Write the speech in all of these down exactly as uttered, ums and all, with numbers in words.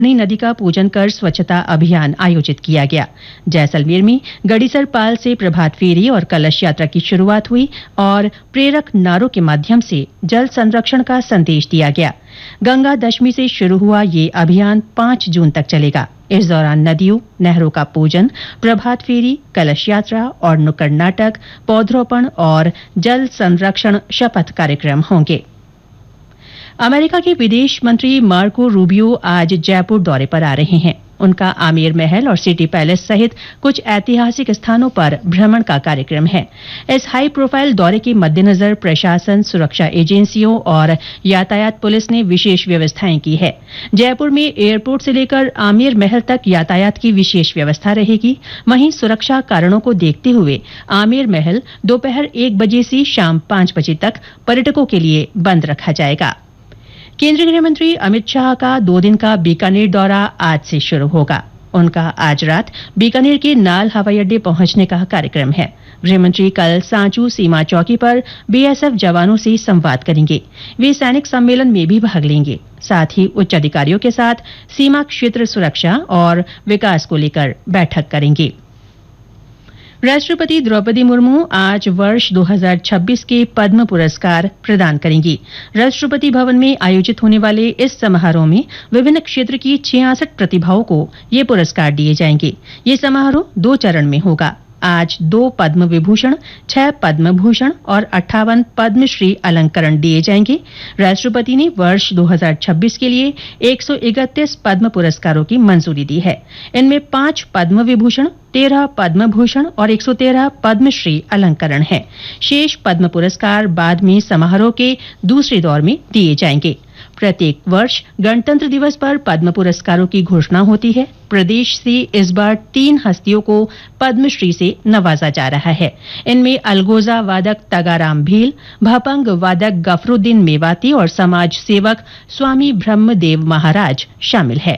नदी का पूजन कर स्वच्छता अभियान आयोजित किया गया। जैसलमेर में गड़ीसर पाल से प्रभात फेरी और कलश यात्रा की शुरुआत हुई और प्रेरक नारों के माध्यम से जल संरक्षण का संदेश दिया गया। गंगा दशमी से शुरू हुआ ये अभियान पांच जून तक चलेगा। इस दौरान नदियों, नहरों का पूजन, प्रभात फेरी, कलश यात्रा और नुक्कड़ नाटक, पौधरोपण और जल संरक्षण शपथ कार्यक्रम होंगे। अमेरिका के विदेश मंत्री मार्को रूबियो आज जयपुर दौरे पर आ रहे हैं। उनका आमेर महल और सिटी पैलेस सहित कुछ ऐतिहासिक स्थानों पर भ्रमण का कार्यक्रम है। इस हाई प्रोफाइल दौरे के मद्देनजर प्रशासन, सुरक्षा एजेंसियों और यातायात पुलिस ने विशेष व्यवस्थाएं की है। जयपुर में एयरपोर्ट से लेकर आमेर महल तक यातायात की विशेष व्यवस्था रहेगी। वहीं सुरक्षा कारणों को देखते हुए आमेर महल दोपहर एक बजे से शाम पांच बजे तक पर्यटकों के लिए बंद रखा जाएगा। केंद्रीय गृह मंत्री अमित शाह का दो दिन का बीकानेर दौरा आज से शुरू होगा। उनका आज रात बीकानेर के नाल हवाई अड्डे पहुंचने का कार्यक्रम है। गृहमंत्री कल सांचू सीमा चौकी पर बीएसएफ जवानों से संवाद करेंगे। वे सैनिक सम्मेलन में भी भाग लेंगे। साथ ही उच्च अधिकारियों के साथ सीमा क्षेत्र सुरक्षा और विकास को लेकर बैठक करेंगे। राष्ट्रपति द्रौपदी मुर्मू आज वर्ष दो हज़ार छब्बीस के पद्म पुरस्कार प्रदान करेंगी। राष्ट्रपति भवन में आयोजित होने वाले इस समारोह में विभिन्न क्षेत्र की छियासठ प्रतिभाओं को ये पुरस्कार दिए जाएंगे। ये समारोह दो चरण में होगा। आज दो पद्म विभूषण, छह पद्म भूषण और अट्ठावन पद्मश्री अलंकरण दिए जाएंगे। राष्ट्रपति ने वर्ष दो हज़ार छब्बीस के लिए एक सौ इकतीस पद्म पुरस्कारों की मंजूरी दी है। इनमें पांच पद्म विभूषण, तेरह पद्म भूषण और एक सौ तेरह पद्मश्री अलंकरण है। शेष पद्म पुरस्कार बाद में समारोह के दूसरे दौर में दिए जाएंगे। प्रत्येक वर्ष गणतंत्र दिवस पर पद्म पुरस्कारों की घोषणा होती है। प्रदेश से इस बार तीन हस्तियों को पद्मश्री से नवाजा जा रहा है। इनमें अलगोजा वादक तगाराम भील, भपंग वादक गफरुद्दीन मेवाती और समाज सेवक स्वामी ब्रह्मदेव महाराज शामिल है।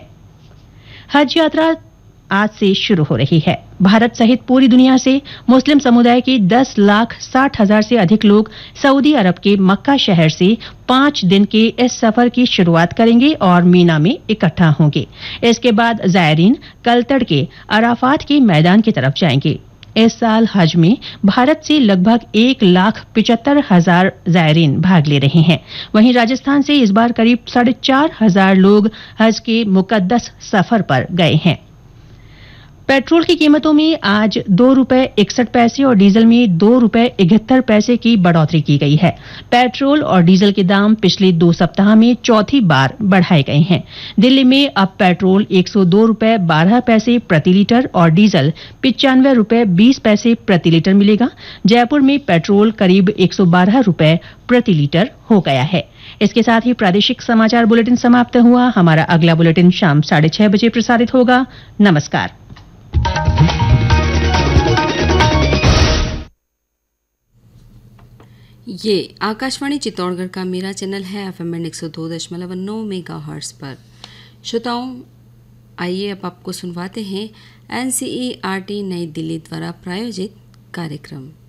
हज यात्रा आज से शुरू हो रही है। भारत सहित पूरी दुनिया से मुस्लिम समुदाय के दस लाख साठ हजार से अधिक लोग सऊदी अरब के मक्का शहर से पांच दिन के इस सफर की शुरुआत करेंगे और मीना में इकट्ठा होंगे। इसके बाद जायरीन कल तड़के अराफात के मैदान की तरफ जाएंगे। इस साल हज में भारत से लगभग एक लाख पिचहत्तर हजार जायरीन भाग ले रहे हैं। वहीं राजस्थान से इस बार करीब साढ़े चार हजार लोग हज के मुकद्दस सफर पर गए हैं। पेट्रोल की कीमतों में आज दो रुपए इकसठ पैसे और डीजल में दो रुपए इकहत्तर पैसे की बढ़ोतरी की गई है। पेट्रोल और डीजल के दाम पिछले दो सप्ताह में चौथी बार बढ़ाए गए हैं। दिल्ली में अब पेट्रोल एक सौ दो रुपए बारह पैसे प्रति लीटर और डीजल पिचानवे रुपए बीस पैसे प्रति लीटर मिलेगा। जयपुर में पेट्रोल करीब एक सौ बारह रुपए प्रति लीटर हो गया है। इसके साथ ही प्रादेशिक समाचार बुलेटिन समाप्त हुआ। हमारा अगला बुलेटिन शाम साढ़े छह बजे प्रसारित होगा। नमस्कार। ये आकाशवाणी चित्तौड़गढ़ का मेरा चैनल है एफ एम एक सौ दो दशमलव नौ मेगा हर्ट्ज पर। श्रोताओं, आइए अब आपको सुनवाते हैं N C E R T नई दिल्ली द्वारा प्रायोजित कार्यक्रम।